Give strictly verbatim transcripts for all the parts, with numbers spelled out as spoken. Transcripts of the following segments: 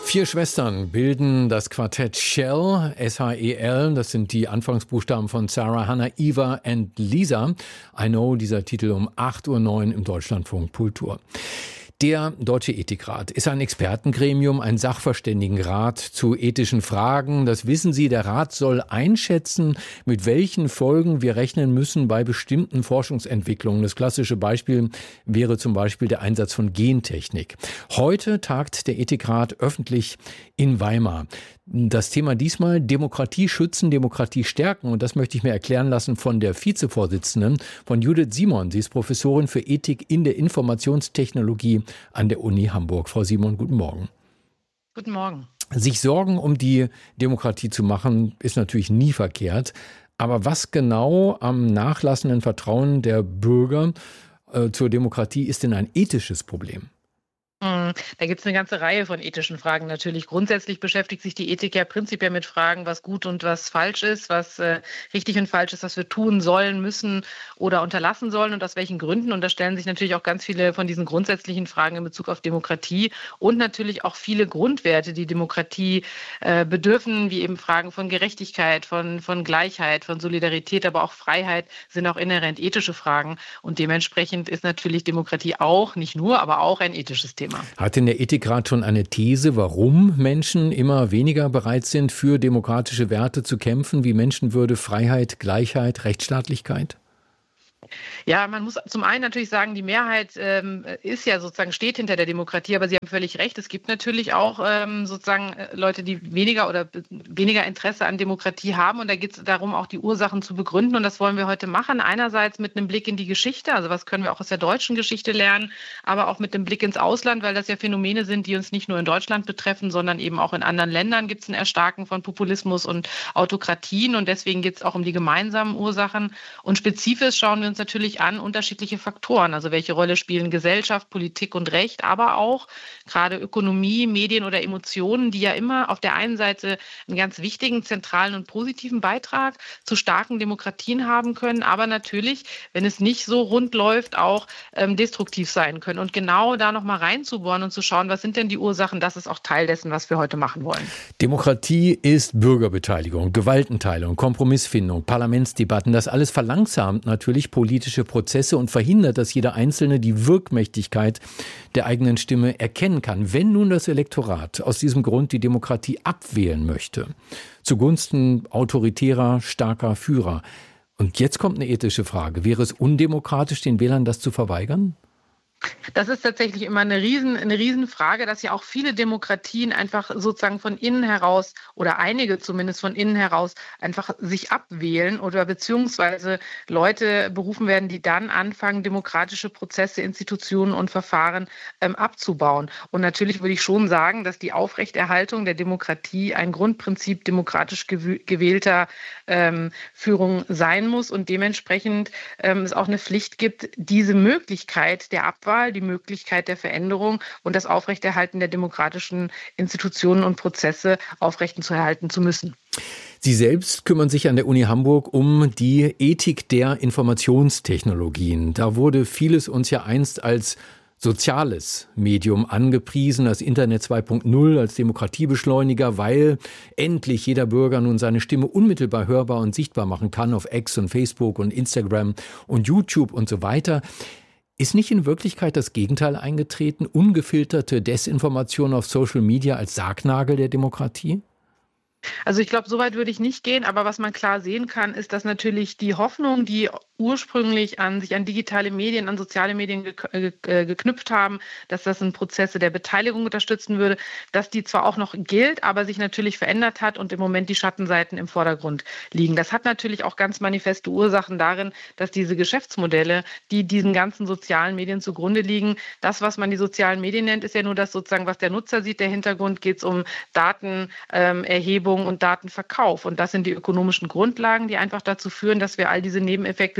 Vier Schwestern bilden das Quartett Shell, S H E L, das sind die Anfangsbuchstaben von Sarah, Hannah, Eva und Lisa. I know, dieser Titel um acht Uhr neun im Deutschlandfunk Kultur. Der Deutsche Ethikrat ist ein Expertengremium, ein Sachverständigenrat zu ethischen Fragen. Das wissen Sie, der Rat soll einschätzen, mit welchen Folgen wir rechnen müssen bei bestimmten Forschungsentwicklungen. Das klassische Beispiel wäre zum Beispiel der Einsatz von Gentechnik. Heute tagt der Ethikrat öffentlich in Weimar. Das Thema diesmal Demokratie schützen, Demokratie stärken. Und das möchte ich mir erklären lassen von der Vizevorsitzenden, von Judith Simon. Sie ist Professorin für Ethik in der Informationstechnologie an der Uni Hamburg. Frau Simon, guten Morgen. Guten Morgen. Sich Sorgen um die Demokratie zu machen, ist natürlich nie verkehrt. Aber was genau am nachlassenden Vertrauen der Bürger äh, zur Demokratie ist denn ein ethisches Problem? Da gibt es eine ganze Reihe von ethischen Fragen natürlich. Grundsätzlich beschäftigt sich die Ethik ja prinzipiell mit Fragen, was gut und was falsch ist, was äh, richtig und falsch ist, was wir tun sollen, müssen oder unterlassen sollen und aus welchen Gründen. Und da stellen sich natürlich auch ganz viele von diesen grundsätzlichen Fragen in Bezug auf Demokratie und natürlich auch viele Grundwerte, die Demokratie äh, bedürfen, wie eben Fragen von Gerechtigkeit, von, von Gleichheit, von Solidarität, aber auch Freiheit sind auch inhärent ethische Fragen. Und dementsprechend ist natürlich Demokratie auch, nicht nur, aber auch ein ethisches Thema. Hat denn der Ethikrat schon eine These, warum Menschen immer weniger bereit sind, für demokratische Werte zu kämpfen, wie Menschenwürde, Freiheit, Gleichheit, Rechtsstaatlichkeit? Ja, man muss zum einen natürlich sagen, die Mehrheit ähm, ist ja sozusagen, steht hinter der Demokratie, aber Sie haben völlig recht. Es gibt natürlich auch ähm, sozusagen Leute, die weniger oder weniger Interesse an Demokratie haben. Und da geht es darum, auch die Ursachen zu begründen. Und das wollen wir heute machen. Einerseits mit einem Blick in die Geschichte, also was können wir auch aus der deutschen Geschichte lernen, aber auch mit dem Blick ins Ausland, weil das ja Phänomene sind, die uns nicht nur in Deutschland betreffen, sondern eben auch in anderen Ländern gibt es ein Erstarken von Populismus und Autokratien. Und deswegen geht es auch um die gemeinsamen Ursachen. Und spezifisch schauen wir uns natürlich an unterschiedliche Faktoren, also welche Rolle spielen Gesellschaft, Politik und Recht, aber auch gerade Ökonomie, Medien oder Emotionen, die ja immer auf der einen Seite einen ganz wichtigen, zentralen und positiven Beitrag zu starken Demokratien haben können, aber natürlich, wenn es nicht so rund läuft, auch ähm, destruktiv sein können. Und genau da nochmal reinzubohren und zu schauen, was sind denn die Ursachen, das ist auch Teil dessen, was wir heute machen wollen. Demokratie ist Bürgerbeteiligung, Gewaltenteilung, Kompromissfindung, Parlamentsdebatten, das alles verlangsamt natürlich politische Prozesse und verhindert, dass jeder Einzelne die Wirkmächtigkeit der eigenen Stimme erkennen kann. Wenn nun das Elektorat aus diesem Grund die Demokratie abwählen möchte, zugunsten autoritärer, starker Führer. Und jetzt kommt eine ethische Frage. Wäre es undemokratisch, den Wählern das zu verweigern? Das ist tatsächlich immer eine riesen, eine Riesenfrage, dass ja auch viele Demokratien einfach sozusagen von innen heraus oder einige zumindest von innen heraus einfach sich abwählen oder beziehungsweise Leute berufen werden, die dann anfangen, demokratische Prozesse, Institutionen und Verfahren ähm, abzubauen. Und natürlich würde ich schon sagen, dass die Aufrechterhaltung der Demokratie ein Grundprinzip demokratisch gew- gewählter ähm, Führung sein muss und dementsprechend ähm, es auch eine Pflicht gibt, diese Möglichkeit der Abwahl, die Möglichkeit der Veränderung und das Aufrechterhalten der demokratischen Institutionen und Prozesse aufrechterhalten zu müssen. Sie selbst kümmern sich an der Uni Hamburg um die Ethik der Informationstechnologien. Da wurde vieles uns ja einst als soziales Medium angepriesen, das Internet zwei Punkt null als Demokratiebeschleuniger, weil endlich jeder Bürger nun seine Stimme unmittelbar hörbar und sichtbar machen kann auf X und Facebook und Instagram und YouTube und so weiter. Ist nicht in Wirklichkeit das Gegenteil eingetreten? Ungefilterte Desinformation auf Social Media als Sargnagel der Demokratie? Also ich glaube, so weit würde ich nicht gehen, aber was man klar sehen kann, ist, dass natürlich die Hoffnung, die ursprünglich an sich an digitale Medien, an soziale Medien ge- ge- geknüpft haben, dass das in Prozesse der Beteiligung unterstützen würde, dass die zwar auch noch gilt, aber sich natürlich verändert hat und im Moment die Schattenseiten im Vordergrund liegen. Das hat natürlich auch ganz manifeste Ursachen darin, dass diese Geschäftsmodelle, die diesen ganzen sozialen Medien zugrunde liegen, das, was man die sozialen Medien nennt, ist ja nur das sozusagen, was der Nutzer sieht. Der Hintergrund geht es um Datenerhebung und Datenverkauf. Und das sind die ökonomischen Grundlagen, die einfach dazu führen, dass wir all diese Nebeneffekte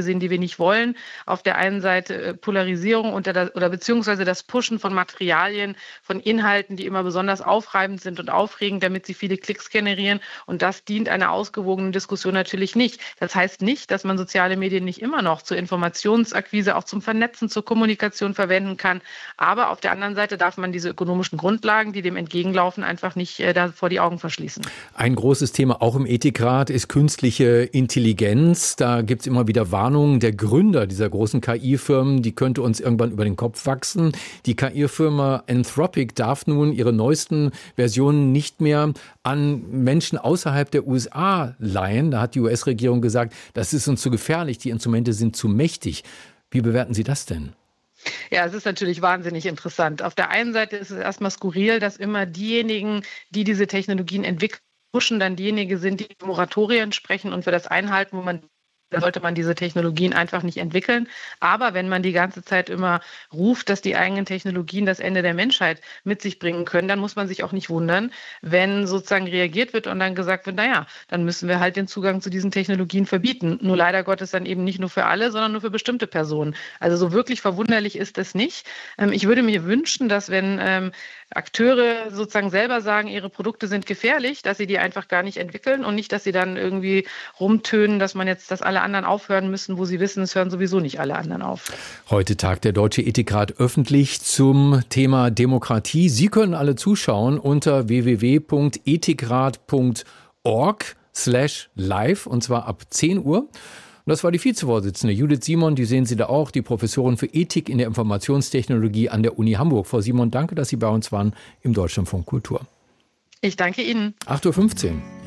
sehen, die wir nicht wollen. Auf der einen Seite Polarisierung unter oder beziehungsweise das Pushen von Materialien, von Inhalten, die immer besonders aufreibend sind und aufregend, damit sie viele Klicks generieren. Und das dient einer ausgewogenen Diskussion natürlich nicht. Das heißt nicht, dass man soziale Medien nicht immer noch zur Informationsakquise, auch zum Vernetzen, zur Kommunikation verwenden kann. Aber auf der anderen Seite darf man diese ökonomischen Grundlagen, die dem entgegenlaufen, einfach nicht äh, da vor die Augen verschließen. Ein großes Thema auch im Ethikrat ist künstliche Intelligenz. Da gibt es immer wieder Warnungen. Der Gründer dieser großen K I-Firmen, die könnte uns irgendwann über den Kopf wachsen. Die K I-Firma Anthropic darf nun ihre neuesten Versionen nicht mehr an Menschen außerhalb der U S A leihen. Da hat die U S-Regierung gesagt, das ist uns zu gefährlich, die Instrumente sind zu mächtig. Wie bewerten Sie das denn? Ja, es ist natürlich wahnsinnig interessant. Auf der einen Seite ist es erstmal skurril, dass immer diejenigen, die diese Technologien entwickeln, pushen, dann diejenigen sind, die Moratorien sprechen und für das Einhalten, wo man da sollte man diese Technologien einfach nicht entwickeln. Aber wenn man die ganze Zeit immer ruft, dass die eigenen Technologien das Ende der Menschheit mit sich bringen können, dann muss man sich auch nicht wundern, wenn sozusagen reagiert wird und dann gesagt wird, naja, dann müssen wir halt den Zugang zu diesen Technologien verbieten. Nur leider Gottes dann eben nicht nur für alle, sondern nur für bestimmte Personen. Also so wirklich verwunderlich ist es nicht. Ich würde mir wünschen, dass wenn Akteure sozusagen selber sagen, ihre Produkte sind gefährlich, dass sie die einfach gar nicht entwickeln und nicht, dass sie dann irgendwie rumtönen, dass man jetzt das alle anderen aufhören müssen, wo sie wissen, es hören sowieso nicht alle anderen auf. Heute tagt der Deutsche Ethikrat öffentlich zum Thema Demokratie. Sie können alle zuschauen unter w w w punkt ethikrat punkt org slash live und zwar ab zehn Uhr. Und das war die Vizevorsitzende Judith Simon, die sehen Sie da auch, die Professorin für Ethik in der Informationstechnologie an der Uni Hamburg. Frau Simon, danke, dass Sie bei uns waren im Deutschlandfunk Kultur. Ich danke Ihnen. acht Uhr fünfzehn.